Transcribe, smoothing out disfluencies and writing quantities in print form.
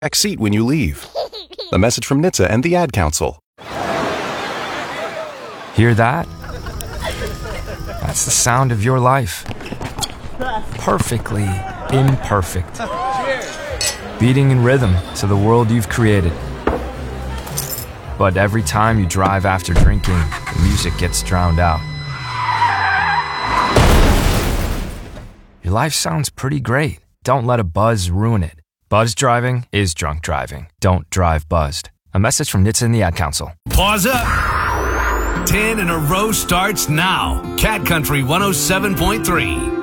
back seat when you leave. A message from NHTSA and the Ad Council. Hear that? That's the sound of your life. Perfectly imperfect. Beating in rhythm to the world you've created. But every time you drive after drinking, the music gets drowned out. Your life sounds pretty great. Don't let a buzz ruin it. Buzz driving is drunk driving. Don't drive buzzed. A message from NHTSA and the Ad Council. Pause up. 10 in a row starts now. Cat Country 107.3.